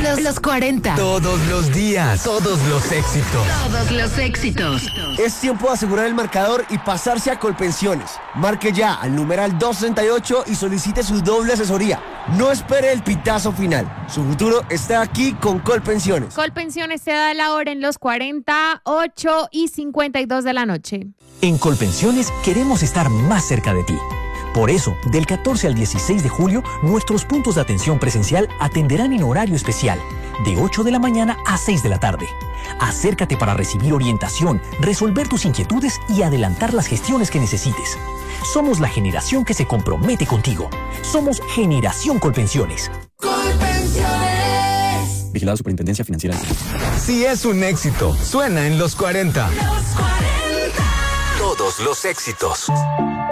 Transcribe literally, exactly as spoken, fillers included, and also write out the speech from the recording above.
Los, los cuarenta. Todos los días. Todos los éxitos. Todos los éxitos. Es tiempo de asegurar el marcador y pasarse a Colpensiones. Marque ya al numeral doscientos sesenta y ocho y solicite su doble asesoría. No espere el pitazo final. Su futuro está aquí con Colpensiones. Colpensiones te da la hora en los cuarenta, ocho y cincuenta y dos de la noche. En Colpensiones queremos estar más cerca de ti. Por eso, del catorce al dieciséis de julio, nuestros puntos de atención presencial atenderán en horario especial, de ocho de la mañana a seis de la tarde. Acércate para recibir orientación, resolver tus inquietudes y adelantar las gestiones que necesites. Somos la generación que se compromete contigo. Somos Generación Colpensiones. Colpensiones. Vigilado Superintendencia Financiera. Si es un éxito, suena en los cuarenta. Los cuarenta. Todos los éxitos.